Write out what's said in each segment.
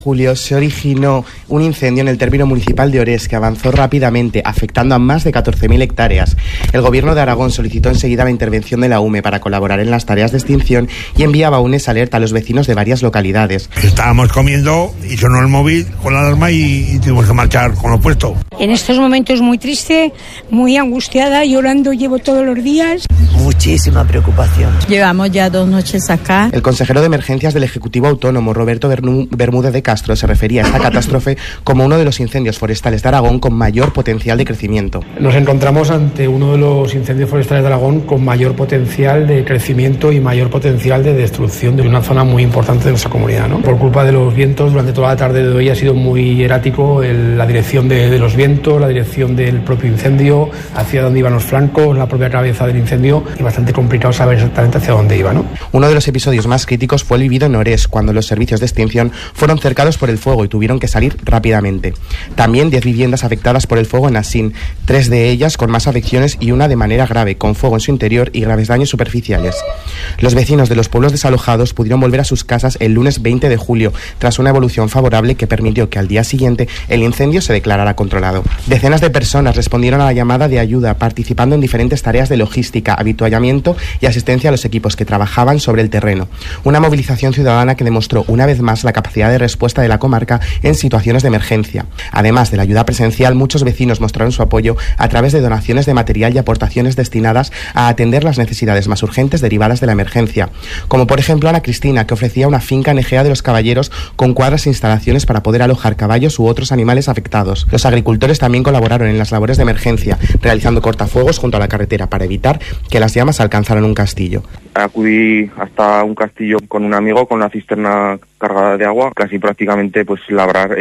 Julio, se originó un incendio en el término municipal de Orés que avanzó rápidamente, afectando a más de 14.000 hectáreas. El gobierno de Aragón solicitó enseguida la intervención de la UME para colaborar en las tareas de extinción y enviaba un alerta a los vecinos de varias localidades. Estábamos comiendo y sonó el móvil con la alarma y tuvimos que marchar con lo puesto. En estos momentos muy triste, muy angustiada, llorando llevo todos los días. Muchísima preocupación. Llevamos ya 2 noches acá. El consejero de Emergencias del Ejecutivo Autónomo, Roberto Bermúdez de Castro, se refería a esta catástrofe como uno de los incendios forestales de Aragón con mayor potencial de crecimiento. Nos encontramos ante uno de los incendios forestales de Aragón con mayor potencial de crecimiento y mayor potencial de destrucción de una zona muy importante de nuestra comunidad, ¿no? Por culpa de los vientos, durante toda la tarde de hoy ha sido muy errático la dirección de los vientos, la dirección del propio incendio, hacia dónde iban los flancos, la propia cabeza del incendio, y bastante complicado saber exactamente hacia dónde iba, ¿no? Uno de los episodios más críticos fue el vivido en Orés, cuando los servicios de extinción fueron cercados por el fuego y tuvieron que salir rápidamente. También 10 viviendas afectadas por el fuego en Asín, 3 de ellas con más afecciones y una de manera grave, con fuego en su interior y graves daños superficiales. Los vecinos de los pueblos desalojados pudieron volver a sus casas el lunes 20 de julio, tras una evolución favorable que permitió que al día siguiente el incendio se declarara controlado. Decenas de personas respondieron a la llamada de ayuda, participando en diferentes tareas de logística, habituallamiento y asistencia a los equipos que trabajaban sobre el terreno. Una movilización ciudadana que demostró una vez más la capacidad de respuesta de la comarca en situaciones de emergencia. Además de la ayuda presencial, muchos vecinos mostraron su apoyo a través de donaciones de material y aportaciones destinadas a atender las necesidades más urgentes derivadas de la emergencia, como por ejemplo Ana Cristina, que ofrecía una finca en Ejea de los Caballeros con cuadras e instalaciones para poder alojar caballos u otros animales afectados. Los agricultores también colaboraron en las labores de emergencia, realizando cortafuegos junto a la carretera para evitar que las llamas alcanzaran un castillo. Acudí hasta un castillo con un amigo con la cisterna cargada de agua, casi prácticamente pues labrar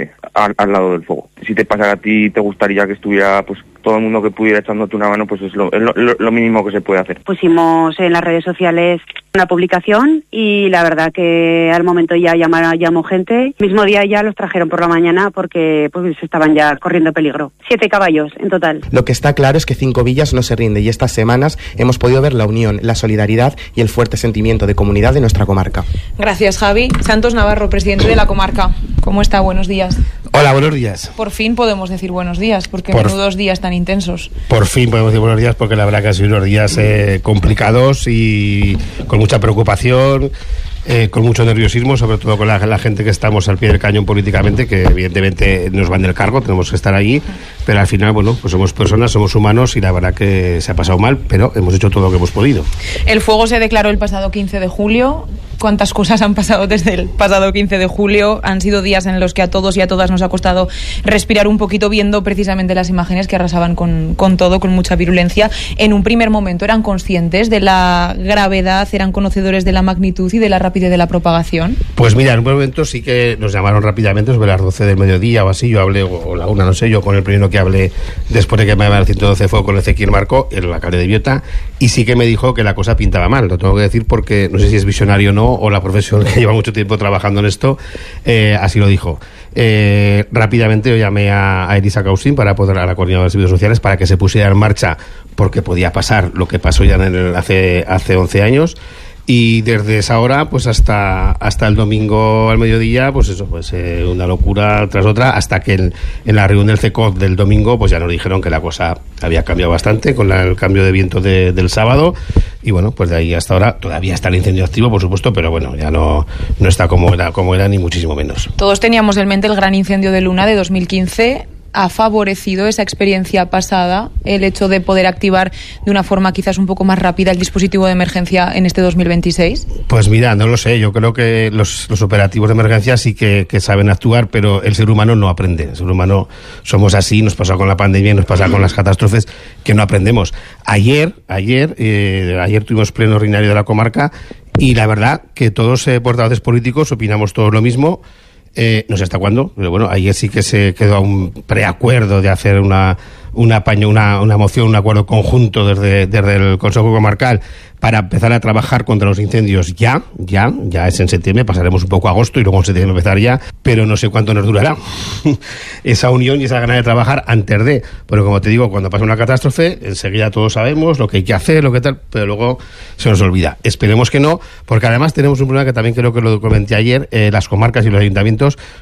al lado del fuego. Si te pasa a ti, te gustaría que estuviera pues todo el mundo que pudiera echándote una mano, pues es lo mínimo que se puede hacer. Pusimos en las redes sociales una publicación y la verdad que al momento ya llamó gente. El mismo día ya los trajeron por la mañana porque pues estaban ya corriendo peligro. 7 caballos en total. Lo que está claro es que Cinco Villas no se rinde y estas semanas hemos podido ver la unión, la solidaridad y el fuerte sentimiento de comunidad de nuestra comarca. Gracias, Javi. Santos Navarro, presidente de la comarca. ¿Cómo está? Buenos días. Hola, buenos días. Por fin podemos decir buenos días, porque menudos días tan intensos. Por fin podemos decir buenos días, porque la verdad que han sido unos días complicados y con mucha preocupación, con mucho nerviosismo, sobre todo con la gente que estamos al pie del cañón políticamente, que evidentemente nos van del cargo, tenemos que estar allí, pero al final, bueno, pues somos personas, somos humanos y la verdad que se ha pasado mal, pero hemos hecho todo lo que hemos podido. El fuego se declaró el pasado 15 de julio. ¿Cuántas cosas han pasado desde el pasado 15 de julio? Han sido días en los que a todos y a todas nos ha costado respirar un poquito viendo precisamente las imágenes que arrasaban con todo, con mucha virulencia. En un primer momento, ¿eran conscientes de la gravedad, eran conocedores de la magnitud y de la rapidez de la propagación? Pues mira, en un momento sí que nos llamaron rápidamente sobre las 12 del mediodía o así. Yo hablé, o la 1, no sé, yo con el primero que hablé después de que me llamaron al 112 fue con Ezequiel Marco, el alcalde de Biota, y sí que me dijo que la cosa pintaba mal. Lo tengo que decir porque no sé si es visionario o no, o la profesión que lleva mucho tiempo trabajando en esto, así lo dijo. Rápidamente yo llamé a Elisa Causín, a la coordinadora de servicios sociales, para que se pusiera en marcha, porque podía pasar lo que pasó ya hace 11 años. Y desde esa hora pues hasta el domingo al mediodía, pues eso, pues una locura tras otra, hasta que en la reunión del CECOF del domingo pues ya nos dijeron que la cosa había cambiado bastante con el cambio de viento del sábado, y bueno, pues de ahí hasta ahora todavía está el incendio activo, por supuesto, pero bueno, ya no está como era ni muchísimo menos. Todos teníamos en mente el gran incendio de Luna de 2015. ¿Ha favorecido esa experiencia pasada el hecho de poder activar de una forma quizás un poco más rápida el dispositivo de emergencia en este 2026? Pues mira, no lo sé. Yo creo que los operativos de emergencia sí que saben actuar, pero el ser humano no aprende. El ser humano somos así, nos pasa con la pandemia, nos pasa con las catástrofes, que no aprendemos. Ayer tuvimos pleno ordinario de la comarca y la verdad que todos portavoces políticos opinamos todos lo mismo. No sé hasta cuándo, pero bueno, ayer sí que se quedó a un preacuerdo de hacer una moción, un acuerdo conjunto desde el Consejo Comarcal para empezar a trabajar contra los incendios ya es en septiembre, pasaremos un poco a agosto y luego en septiembre empezar ya, pero no sé cuánto nos durará esa unión y esa ganas de trabajar antes de, pero como te digo, cuando pasa una catástrofe, enseguida todos sabemos lo que hay que hacer, lo que tal, pero luego se nos olvida. Esperemos que no, porque además tenemos un problema que también creo que lo comenté ayer, las comarcas y los ayuntamientos